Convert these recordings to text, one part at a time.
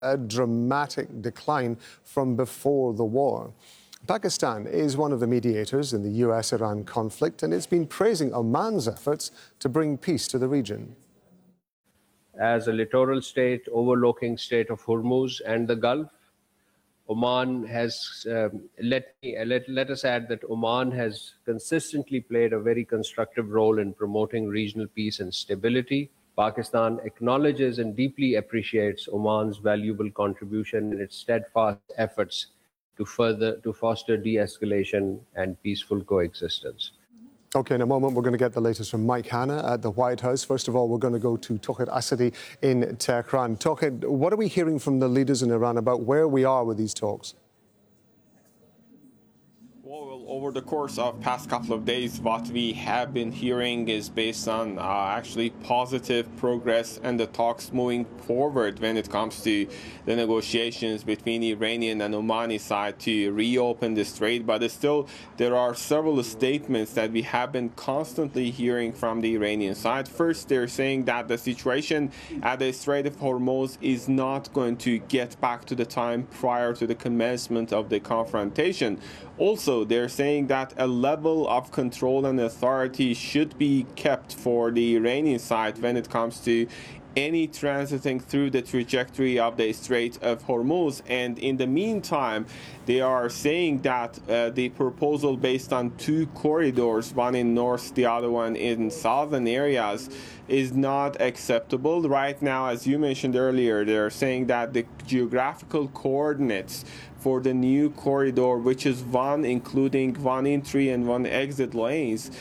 a dramatic decline from before the war. Pakistan is one of the mediators in the US-Iran conflict, and it's been praising Oman's efforts to bring peace to the region. As a littoral state overlooking Strait of Hormuz and the Gulf, Oman has, let us add that Oman has consistently played a very constructive role in promoting regional peace and stability. Pakistan acknowledges and deeply appreciates Oman's valuable contribution in its steadfast efforts to foster de-escalation and peaceful coexistence. OK, in a moment, we're going to get the latest from Mike Hanna at the White House. First of all, we're going to go to Tauhid Asadi in Tehran. Tauhid, what are we hearing from the leaders in Iran about where we are with these talks? Well, over the course of past couple of days, what we have been hearing is based on actually positive progress and the talks moving forward when it comes to the negotiations between Iranian and Omani side to reopen the strait. But still, there are several statements that we have been constantly hearing from the Iranian side. First, they're saying that the situation at the Strait of Hormuz is not going to get back to the time prior to the commencement of the confrontation. Also, they're saying that a level of control and authority should be kept for the Iranian side when it comes to any transiting through the trajectory of the Strait of Hormuz. And in the meantime, they are saying that the proposal based on two corridors, one in north, the other one in southern areas, is not acceptable. Right now, as you mentioned earlier, they're saying that the geographical coordinates for the new corridor, which is one including one entry and one exit lanes,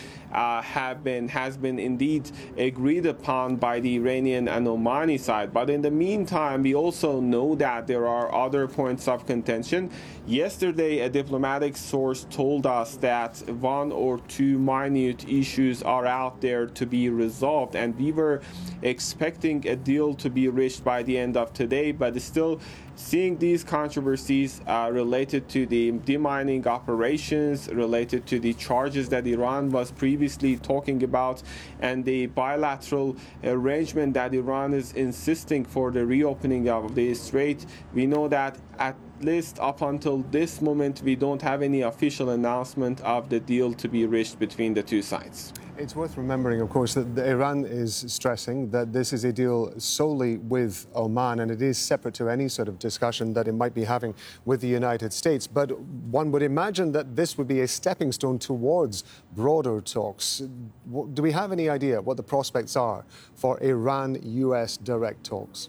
has been indeed agreed upon by the Iranian and Omani side. But in the meantime, we also know that there are other points of contention. Yesterday, a diplomatic source told us that one or two minute issues are out there to be resolved, and we were expecting a deal to be reached by the end of today, but still seeing these controversies related to the demining operations, related to the charges that Iran was previously talking about, and the bilateral arrangement that Iran is insisting for the reopening of the strait, we know that at least up until this moment, we don't have any official announcement of the deal to be reached between the two sides. It's worth remembering, of course, that Iran is stressing that this is a deal solely with Oman, and it is separate to any sort of discussion that it might be having with the United States. But one would imagine that this would be a stepping stone towards broader talks. Do we have any idea what the prospects are for Iran-US direct talks?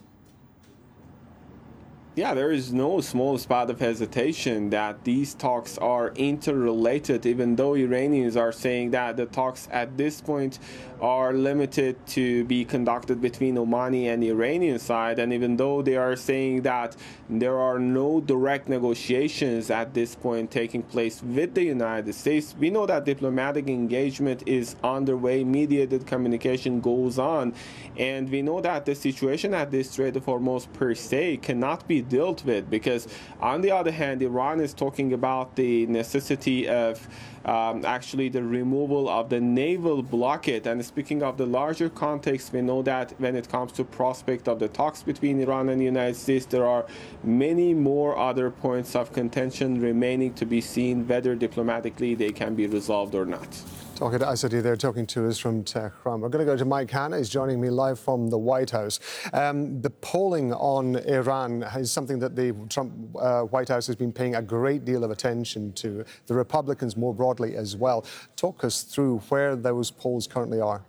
Yeah, there is no small spot of hesitation that these talks are interrelated, even though Iranians are saying that the talks at this point are limited to be conducted between Omani and Iranian side, and even though they are saying that there are no direct negotiations at this point taking place with the United States, we know that diplomatic engagement is underway, mediated communication goes on, and we know that the situation at the Strait of Hormuz per se cannot be dealt with, because on the other hand, Iran is talking about the necessity of actually the removal of the naval blockade. And speaking of the larger context, we know that when it comes to prospect of the talks between Iran and the United States, there are many more other points of contention remaining to be seen, whether diplomatically they can be resolved or not. Tauhid Asadi there talking to us from Tehran. We're going to go to Mike Hanna. He's joining me live from the White House. The polling on Iran is something that the Trump White House has been paying a great deal of attention to, the Republicans more broadly as well. Talk us through where those polls currently are.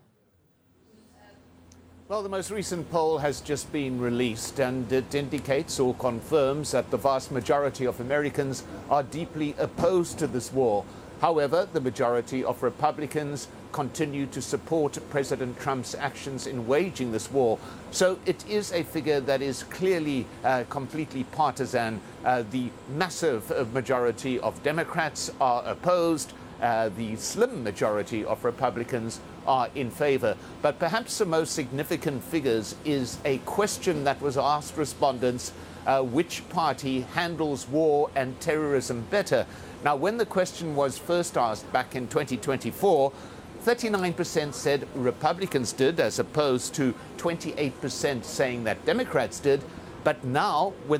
Well, the most recent poll has just been released, and it indicates or confirms that the vast majority of Americans are deeply opposed to this war. However, the majority of Republicans continue to support President Trump's actions in waging this war. So it is a figure that is clearly completely partisan. The massive majority of Democrats are opposed. The slim majority of Republicans are in favor. But perhaps the most significant figures is a question that was asked respondents, which party handles war and terrorism better? Now, when the question was first asked back in 2024, 39% said Republicans did, as opposed to 28% saying that Democrats did. But now, with